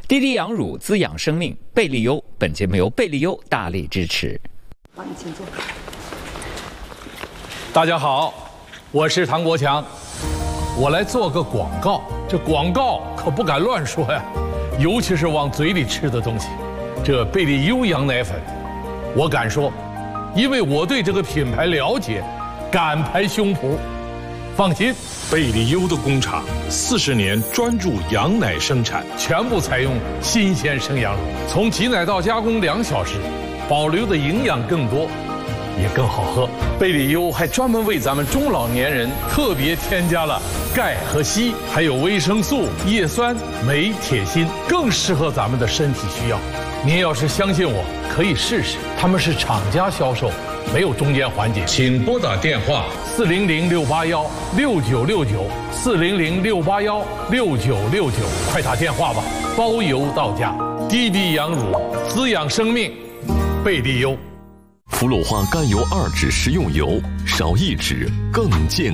滴滴羊乳滋养生命，贝利优。本节目由贝利优大力支持。 好，你请坐。 大家好，我是唐国强，我来做个广告。这广告可不敢乱说呀，尤其是往嘴里吃的东西。这贝利优羊奶粉，我敢说，因为我对这个品牌了解，敢拍胸脯。放心， 贝利优的工厂40年专注羊奶生产， 全部采用新鲜生羊乳，从挤奶到加工2小时，保留的营养更多，也更好喝。贝利优还专门为咱们中老年人特别添加了钙和硒，还有维生素、叶酸、镁、铁、锌，更适合咱们的身体需要。您要是相信我，可以试试，他们是厂家销售，没有中间环节。 请拨打电话 400-681-6969，400-681-6969，快打电话吧，包邮到家。滴滴羊乳滋养生命，贝利优。 氟氯化甘油2酯食用油，少1酯更健康。